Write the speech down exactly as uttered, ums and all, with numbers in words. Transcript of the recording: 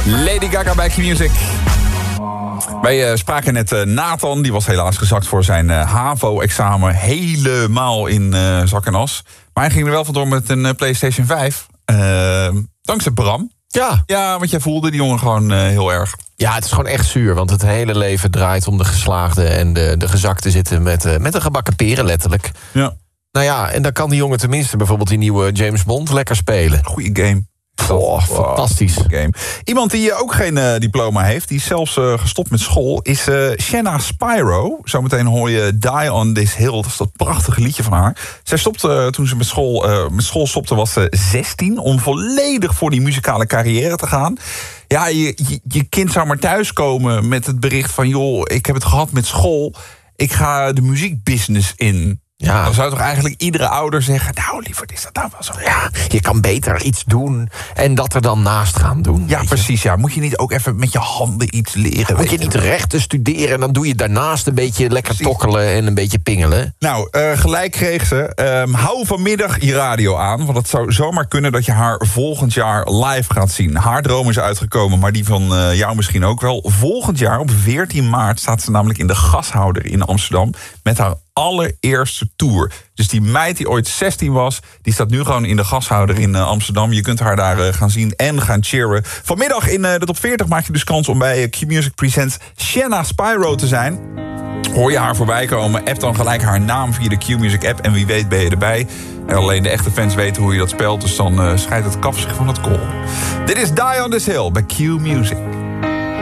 Lady Gaga bij Q-Music. Wij uh, spraken net uh, Nathan, die was helaas gezakt voor zijn uh, HAVO-examen. Helemaal in uh, zak en as. Maar hij ging er wel vandoor met een uh, PlayStation vijf. Uh, dankzij Bram. Ja. Ja, want jij voelde die jongen gewoon uh, heel erg. Ja, het is gewoon echt zuur, want het hele leven draait om de geslaagde en de, de gezakte zitten met, uh, met een gebakken peren, letterlijk. Ja. Nou ja, en dan kan die jongen tenminste bijvoorbeeld die nieuwe James Bond lekker spelen. Goeie game. Oh, fantastisch. Game. Iemand die ook geen uh, diploma heeft, die is zelfs uh, gestopt met school, is uh, Shanna Spyro. Zometeen hoor je Die on This Hill, dat is dat prachtige liedje van haar. Zij stopte uh, toen ze met school, uh, met school stopte, was ze zestien, om volledig voor die muzikale carrière te gaan. Ja, je, je, je kind zou maar thuiskomen met het bericht van, joh, ik heb het gehad met school, ik ga de muziekbusiness in. Ja. Dan zou toch eigenlijk iedere ouder zeggen, nou lieverd, is dat nou wel zo? Ja, je kan beter iets doen en dat er dan naast gaan doen. Ja, precies. Ja. Moet je niet ook even met je handen iets leren? Moet je niet rechten studeren en dan doe je daarnaast een beetje lekker precies. tokkelen en een beetje pingelen? Nou, uh, gelijk kreeg ze. Um, hou vanmiddag je radio aan, want het zou zomaar kunnen dat je haar volgend jaar live gaat zien. Haar droom is uitgekomen, maar die van uh, jou misschien ook wel. Volgend jaar op veertien maart staat ze namelijk in de Gashouder in Amsterdam met haar allereerste tour. Dus die meid die ooit zestien was, die staat nu gewoon in de Gashouder in uh, Amsterdam. Je kunt haar daar uh, gaan zien en gaan cheeren. Vanmiddag in uh, de top veertig maak je dus kans om bij uh, Q-Music Presents Shanna Spyro te zijn. Hoor je haar voorbij komen, app dan gelijk haar naam via de Q-Music app en wie weet ben je erbij. En alleen de echte fans weten hoe je dat spelt, dus dan uh, scheidt het kaf zich van het kool. Dit is Die on This Hill bij Q-Music.